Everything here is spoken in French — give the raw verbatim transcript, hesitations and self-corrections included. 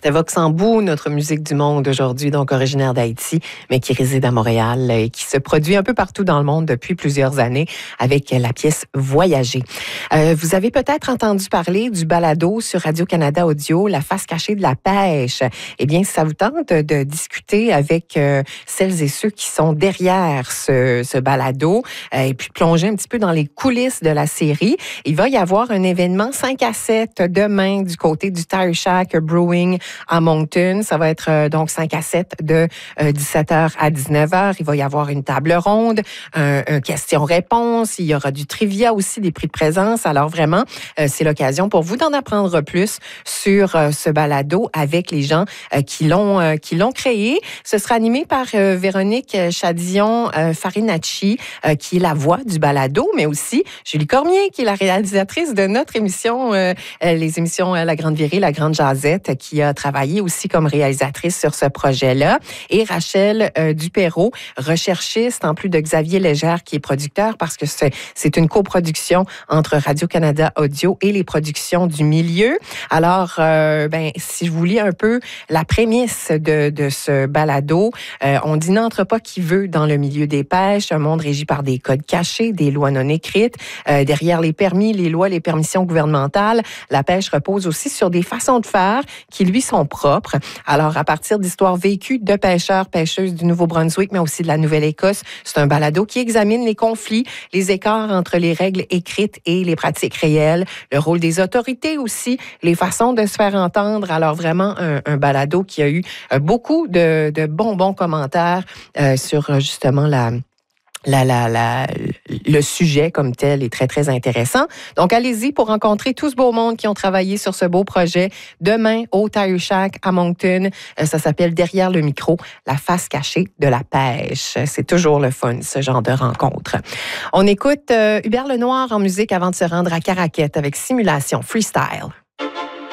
C'était Vox Embou, notre musique du monde aujourd'hui, donc originaire d'Haïti, mais qui réside à Montréal et qui se produit un peu partout dans le monde depuis plusieurs années avec la pièce Voyager. Euh, vous avez peut-être entendu parler du balado sur Radio-Canada Audio, La face cachée de la pêche. Eh bien, si ça vous tente de discuter avec euh, celles et ceux qui sont derrière ce, ce balado euh, et puis plonger un petit peu dans les coulisses de la série, il va y avoir un événement cinq à sept demain du côté du Tire Shack Brewing à Moncton. Ça va être euh, donc cinq à sept de euh, dix-sept heures à dix-neuf heures. Il va y avoir une table ronde, un, un question-réponse. Il y aura du trivia aussi, des prix de présence. Alors vraiment, euh, c'est l'occasion pour vous d'en apprendre plus sur euh, ce balado avec les gens euh, qui l'ont euh, qui l'ont créé. Ce sera animé par euh, Véronique Chadillon euh, Farinacci, euh, qui est la voix du balado, mais aussi Julie Cormier, qui est la réalisatrice de notre émission, euh, les émissions euh, La Grande Virée, La Grande Jazette, qui a travaillé aussi comme réalisatrice sur ce projet-là. Et Rachel euh, Dupéreau, recherchiste, en plus de Xavier Légère, qui est producteur, parce que c'est, c'est une coproduction entre Radio-Canada Audio et les productions du milieu. Alors, euh, ben, si je vous lis un peu la prémisse de, de ce balado, euh, on dit n'entre pas qui veut dans le milieu des pêches, un monde régi par des codes cachés, des lois non écrites. Euh, derrière les permis, les lois, les permissions gouvernementales, la pêche repose aussi sur des façons de faire qui lui sont propres. Alors, à partir d'histoires vécues de pêcheurs, pêcheuses du Nouveau-Brunswick, mais aussi de la Nouvelle-Écosse, c'est un balado qui examine les conflits, les écarts entre les règles écrites et les pratiques réelles, le rôle des autorités aussi, les façons de se faire entendre. Alors, vraiment, un, un balado qui a eu beaucoup de, de bons, bons commentaires euh, sur justement la... La, la, la, le sujet comme tel est très, très intéressant. Donc, allez-y pour rencontrer tout ce beau monde qui ont travaillé sur ce beau projet. Demain, au Tire Shack à Moncton, ça s'appelle Derrière le micro, la face cachée de la pêche. C'est toujours le fun, ce genre de rencontre. On écoute euh, Hubert Lenoir en musique avant de se rendre à Caraquette avec Simulation Freestyle.